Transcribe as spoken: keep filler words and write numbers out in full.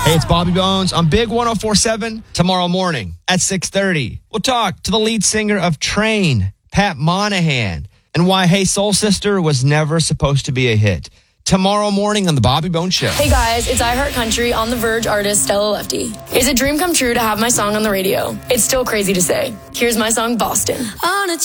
Hey, it's Bobby Bones on Big one oh four point seven tomorrow morning at six thirty. We'll talk to the lead singer of Train, Pat Monahan, and why Hey Soul Sister was never supposed to be a hit. Tomorrow morning on The Bobby Bones Show. Hey guys, it's iHeart Country on The Verge artist Stella Lefty. It's a dream come true to have my song on the radio. It's still crazy to say. Here's my song, Boston. On a